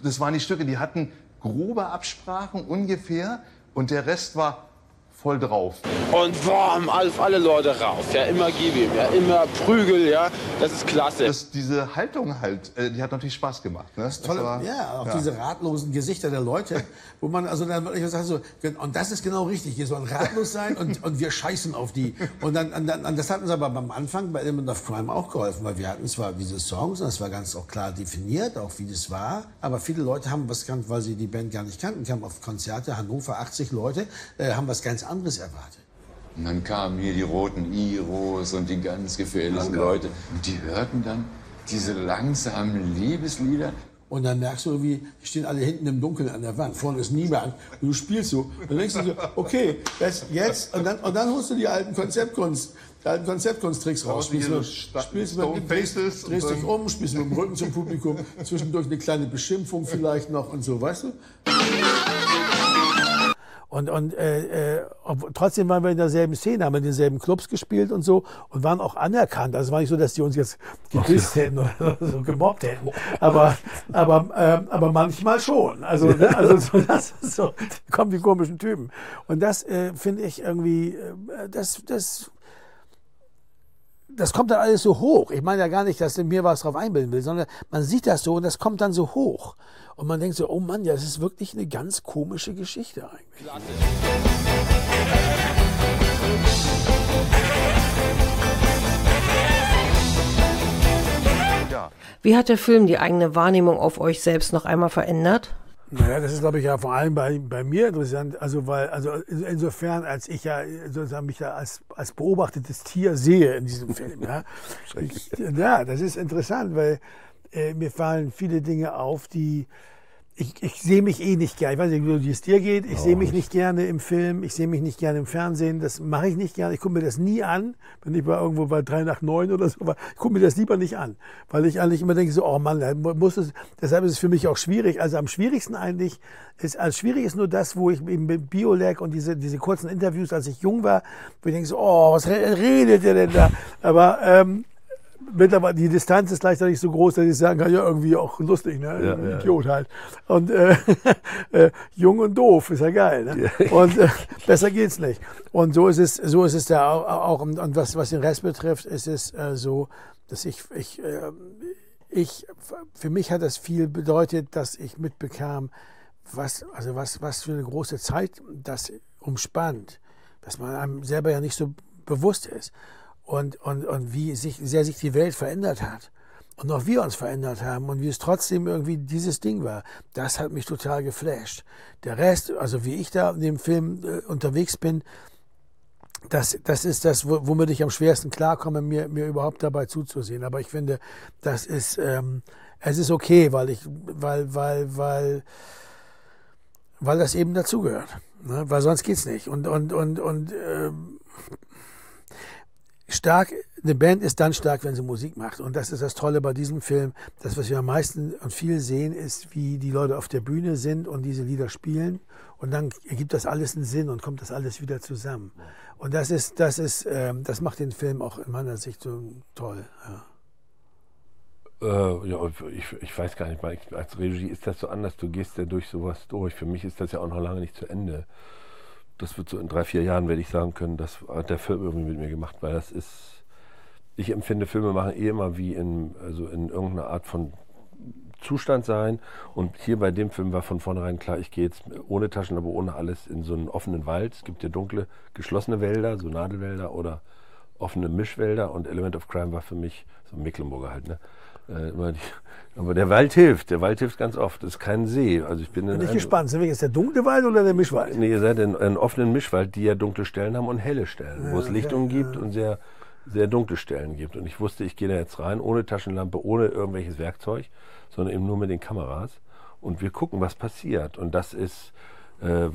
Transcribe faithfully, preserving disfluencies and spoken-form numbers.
das waren die Stücke, die hatten grobe Absprachen ungefähr und der Rest war voll drauf. Und boah, auf alle Leute rauf, ja, immer gib ihm, ja, immer Prügel, ja, das ist klasse. Das, diese Haltung halt, die hat natürlich Spaß gemacht. Ne? Das Tolle, war, ja, auch ja. diese ratlosen Gesichter der Leute, wo man also dann wirklich sagt so, und das ist genau richtig, die sollen ratlos sein und, und wir scheißen auf die. Und dann, und dann, und das hat uns aber beim Anfang bei Element of Crime auch geholfen, weil wir hatten zwar diese Songs, und das war ganz auch klar definiert, auch wie das war, aber viele Leute haben was gekannt, weil sie die Band gar nicht kannten, kamen auf Konzerte, Hannover, achtzig Leute, äh, haben was ganz anderes erwartet. Und dann kamen hier die roten Iros und die ganz gefährlichen Leute. Und die hörten dann diese langsamen Liebeslieder. Und dann merkst du irgendwie, die stehen alle hinten im Dunkeln an der Wand. Vorne ist niemand. Und du spielst so. Dann denkst du so, okay, das, jetzt. Und dann, und dann holst du die alten Konzeptkunst, die alten Konzeptkunsttricks raus. Spielst du, spielst du mit, drehst, drehst dich um, spielst mit dem Rücken zum Publikum. Zwischendurch eine kleine Beschimpfung vielleicht noch und so, weißt du? Und, und äh, äh, trotzdem waren wir in derselben Szene, haben in denselben Clubs gespielt und so und waren auch anerkannt. Also es war nicht so, dass die uns jetzt gedisst hätten oder so gemobbt hätten. Aber, aber, äh, aber manchmal schon. Also, ne? Also so, das ist so, kommen die komischen Typen. Und das äh, finde ich irgendwie, äh, das, das, das kommt dann alles so hoch. Ich meine ja gar nicht, dass in mir was drauf einbilden will, sondern man sieht das so und das kommt dann so hoch. Und man denkt so, oh Mann, ja, das ist wirklich eine ganz komische Geschichte eigentlich. Ja. Wie hat der Film die eigene Wahrnehmung auf euch selbst noch einmal verändert? Naja, das ist, glaube ich, ja vor allem bei, bei mir interessant. Also, weil, also insofern, als ich ja sozusagen mich da als, als beobachtetes Tier sehe in diesem Film. Ja, ich, ja das ist interessant, weil äh, mir fallen viele Dinge auf, die ich, ich sehe mich eh nicht gerne. Ich weiß nicht, wie es dir geht. Ich oh, sehe mich nicht gerne im Film. Ich sehe mich nicht gerne im Fernsehen. Das mache ich nicht gerne. Ich gucke mir das nie an, wenn ich bei irgendwo bei drei nach neun oder so war. Ich gucke mir das lieber nicht an, weil ich eigentlich immer denke so, oh Mann, da muss es. Deshalb ist es für mich auch schwierig. Also am schwierigsten eigentlich ist, als schwierig ist nur das, wo ich eben mit Biolek und diese diese kurzen Interviews, als ich jung war, wo ich denke so, oh, was redet ihr denn da? Aber ähm, mittlerweile, die Distanz ist gleichzeitig so groß, dass ich sagen kann, ja, irgendwie auch lustig, ne? Ja, ein Idiot ja. halt. Und äh, äh, jung und doof, ist ja geil, ne? Ja. Und äh, besser geht's nicht. Und so ist es, so ist es da auch, auch und was, was den Rest betrifft, ist es äh, so, dass ich, ich, äh, ich, für mich hat das viel bedeutet, dass ich mitbekam, was, also was, was für eine große Zeit das umspannt, dass man einem selber ja nicht so bewusst ist. Und, und, und wie sich, sehr sich die Welt verändert hat. Und auch wir uns verändert haben und wie es trotzdem irgendwie dieses Ding war. Das hat mich total geflasht. Der Rest, also wie ich da in dem Film äh, unterwegs bin, das, das ist das, womit ich am schwersten klarkomme, mir, mir überhaupt dabei zuzusehen. Aber ich finde, das ist, ähm, es ist okay, weil ich, weil, weil, weil, weil das eben dazugehört. Ne? Weil sonst geht's nicht. Und, und, und, und, ähm, stark, eine Band ist dann stark, wenn sie Musik macht. Und das ist das Tolle bei diesem Film. Das, was wir am meisten und viel sehen, ist, wie die Leute auf der Bühne sind und diese Lieder spielen. Und dann ergibt das alles einen Sinn und kommt das alles wieder zusammen. Und das ist, das ist, ähm, das macht den Film auch in meiner Sicht so toll. Ja. Äh, ja, ich, ich weiß gar nicht, weil ich, als Regie ist das so anders. Du gehst ja durch sowas durch. Für mich ist das ja auch noch lange nicht zu Ende. Das wird so in drei, vier Jahren, werde ich sagen können, das hat der Film irgendwie mit mir gemacht, weil das ist, ich empfinde Filme machen eh immer wie in, also in irgendeiner Art von Zustand sein. Und hier bei dem Film war von vornherein klar, ich gehe jetzt ohne Taschenlampe, ohne alles in so einen offenen Wald. Es gibt ja dunkle, geschlossene Wälder, so Nadelwälder oder offene Mischwälder. Und Element of Crime war für mich, so Mecklenburger halt, ne? Äh, immer die, aber der Wald hilft, der Wald hilft ganz oft. Das ist kein See. Also ich bin, bin ich gespannt. Sind wir jetzt der dunkle Wald oder der Mischwald? Nee, ihr seid in einem offenen Mischwald, die ja dunkle Stellen haben und helle Stellen, ja, wo es Lichtungen ja, gibt ja. und sehr, sehr dunkle Stellen gibt. Und ich wusste, ich gehe da jetzt rein, ohne Taschenlampe, ohne irgendwelches Werkzeug, sondern eben nur mit den Kameras. Und wir gucken, was passiert. Und das ist, äh,